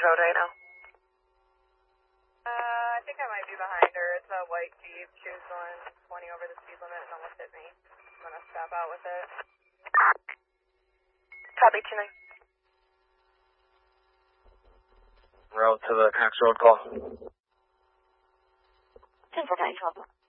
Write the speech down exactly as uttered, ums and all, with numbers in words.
Road right now. Uh, I think I might be behind her. It's a white Jeep. She was going twenty over the speed limit and almost hit me. I'm gonna stop out with it. Copy, two nine. Route to the Cox Road call. ten four nine, twelve.